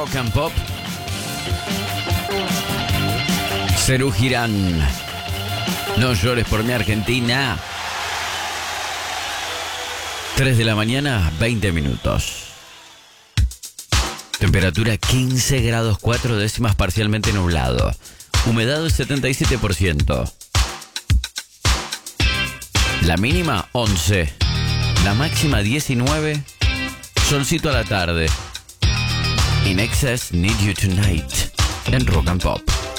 Rock and Pop. Serú Girán. No llores por mi Argentina. 3 de la mañana, 20 minutos. Temperatura 15 grados 4 décimas, parcialmente nublado. Humedad del 77%. La mínima 11. La máxima 19. Solcito a la tarde. In Excess, Need You Tonight. En Rock and Pop.